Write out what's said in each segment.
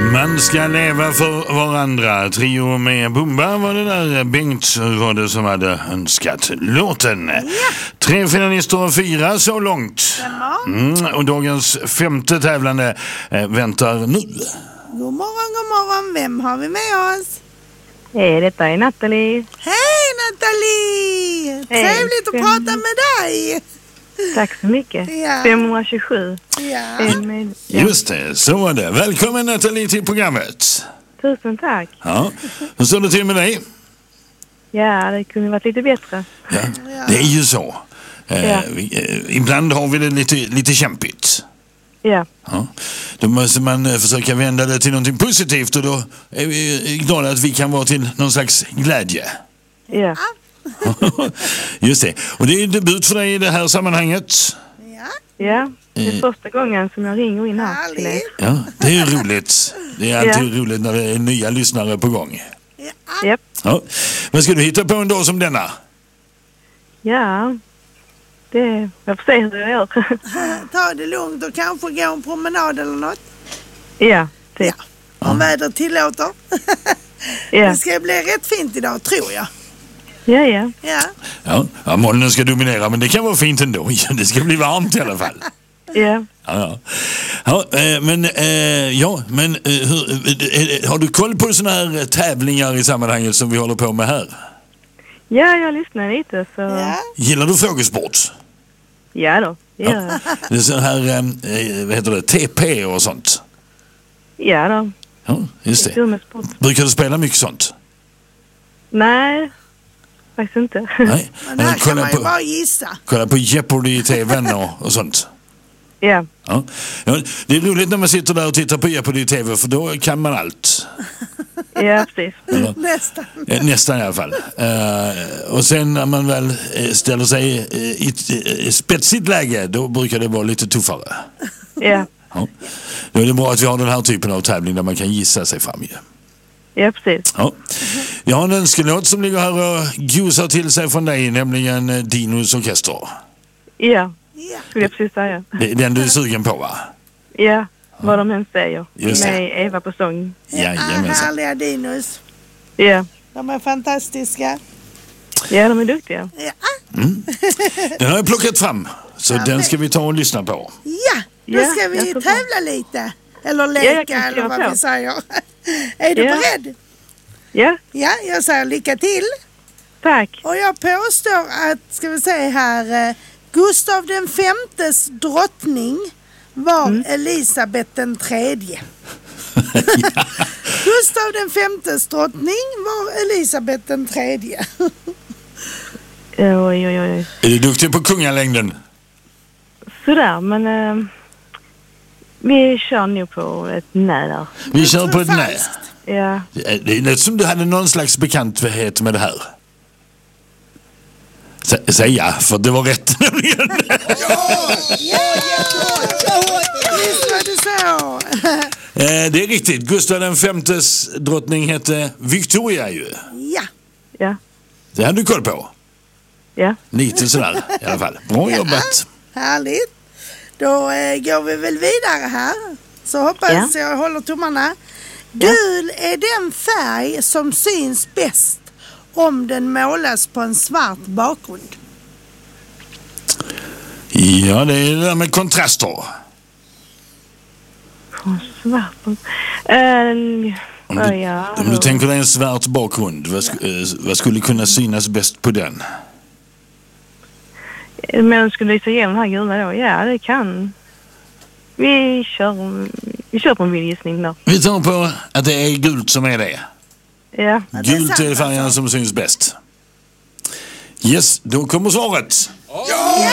Man ska leva för varandra. Trio med Bumba var det där. Bengt var det som hade önskat låten. Ja. 3 finalister och 4 så långt. Och dagens 5:e tävlande väntar nu. God morgon. Vem har vi med oss? Hej, detta är Nathalie. Hej Nathalie! Trevligt att prata med dig. Tack så mycket. Ja. 527. Ja. Just det, så var det. Välkommen Nathalie till programmet. Tusen tack. Ja, hur står det till med dig? Ja, det kunde varit lite bättre. Ja, det är ju så. Ibland har vi det lite kämpigt. Ja. Ja. Då måste man försöka vända det till någonting positivt och då är vi glada att vi kan vara till någon slags glädje. Ja. Just det. Och det är debut för dig i det här sammanhanget. Ja, det är första gången som jag ringer in här till er. Ja, det är roligt. Det är alltid roligt när det är nya lyssnare på gång. Japp. Ja. Vad ska du hitta på en dag som denna? Ja, jag får se hur jag gör. Ta det lugnt och kanske gå en promenad eller något. Ja, typ. Ja, om vädret tillåter. Ja. Det ska bli rätt fint idag, tror jag. Ja. Ja, molnen ska dominera, men det kan vara fint ändå. Det ska bli varmt i alla fall. Ja. Men har du koll på såna här tävlingar i sammanhanget som vi håller på med här? Ja, jag lyssnar lite så... Ja. Gillar du frågesport? Ja då. Ja. Det är så här, vad heter det, TP och sånt? Ja då. Ja, just det. Brukar du spela mycket sånt? Nej, faktiskt inte. Nej. Men här kan man ju bara gissa. Kolla på Jeopardy i tvn och sånt. Ja. Ja. Det är roligt när man sitter där och tittar på Jeopardy i tv, för då kan man allt. Ja, precis. Ja. Nästan i alla fall. Och sen när man väl ställer sig i ett spetsigt läge, då brukar det vara lite tuffare. Ja. Ja. Då är det bra att vi har den här typen av tävling där man kan gissa sig fram. Ja, precis. Ja. Jag har en önskelåt som ligger här och gosar till sig från dig, nämligen Dinos orkester. Ja, skulle jag precis säga. Det är den du är sugen på, va? Ja, vad de än säger. Just det. Med Eva på sång. Härliga Dinos. Ja. De är fantastiska. Ja, de är duktiga. Ja. Den har jag plockat fram, så den ska vi ta och lyssna på. Ja, då ska vi tävla lite. Eller leka, eller vad vi säger. Är du beredd? Ja. Ja, jag säger lycka till. Tack. Och jag påstår att, ska vi se här, Gustav den femtes drottning var Elisabeth den tredje. Gustav den femtes drottning var Elisabeth den tredje. Oj. Är du duktig på kungalängden? Sådär, men vi kör nog på ett nej där. Vi kör på ett nej. Ja. Det är som du hade någon slags bekanthet med det här. Säg ja, för det var rätt. Ja, visst var det så. Det är riktigt. Gustav den femtes drottning hette Victoria ju. Ja. Det hade du koll på. Ja. Lite sådär i alla fall. Bra jobbat. Härligt. Då går vi väl vidare här. Så hoppas jag håller tummarna. Gul är den färg som syns bäst om den målas på en svart bakgrund. Ja, det är det där med kontraster. Svart. Om du tänker dig en svart bakgrund, vad skulle kunna synas bäst på den? Men skulle lysa igenom den här gula då? Ja, det kan. Vi kör på en vildgissning då. Vi tar på att det är gult som är det. Ja. Gult är färgen som syns bäst. Yes, då kommer svaret. Ja,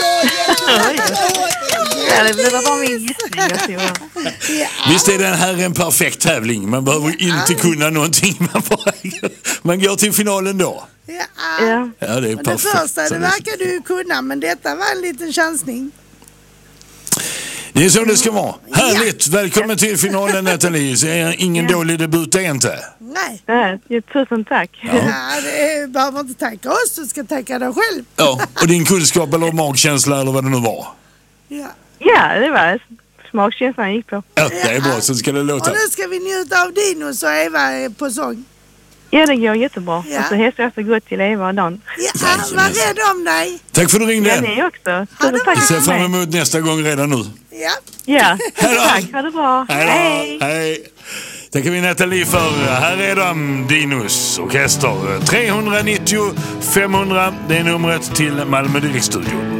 det var bara min gissning. Visst är den här en perfekt tävling. Man behöver inte kunna någonting. Man går till finalen då. Ja, det är perfekt. Det första, det verkar du kunna, men detta var en liten chansning. Det är så det ska vara. Härligt. Välkommen till finalen, Nathalie. Så är ingen dålig debut, det är inte. Nej. Tusen tack. Ja, det behöver inte tacka oss. Du ska tacka dig själv. Ja, och din kunskap eller magkänsla eller vad det nu var. Ja, det var magkänslan gick på. Ja, det är bra, så ska det låta. Och nu ska vi njuta av Dinos och Eva på sång. Ja, det går jättebra. Ja. Och så hälsar jag så gott till Eva och Dan. Ja, var rädd om dig. Tack för att du ringde. Ja, ni också. Vi ser fram emot nästa gång redan nu. Ja. Ja, Hej då. tack. Ha det bra. Hej då. Hej. Tackar vi Nathalie för. Här är de, Dinos orkester. 390 500, det är numret till Malmö Direktstudio.